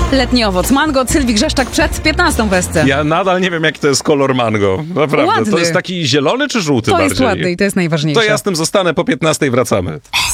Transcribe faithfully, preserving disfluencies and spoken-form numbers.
Letni owoc mango, Sylwii Grzeszczak przed piętnastą w Esce. Ja nadal nie wiem, jaki to jest kolor mango. Naprawdę. Ładny. To jest taki zielony czy żółty To bardziej? jest ładny i to jest najważniejsze. To ja z tym zostanę, po piętnastej wracamy.